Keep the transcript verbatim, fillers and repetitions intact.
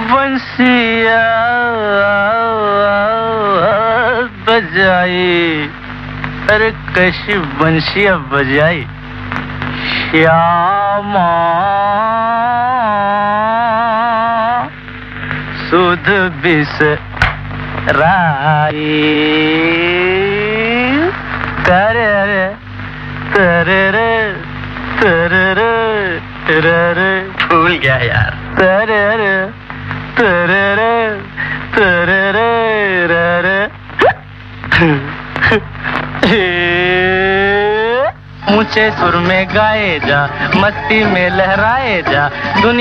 बंसिया बजाई, अरे कैसी बंसिया बजाई श्यामा, सुध बिस राई, तेरे रे तेरे रे तेरे रे तेरे रे, भूल गया यार, तेरे रे तेरे रे तेरे रे रे ऊंचे सुर में गाए जा, मस्ती में लहराए जा दुनिया।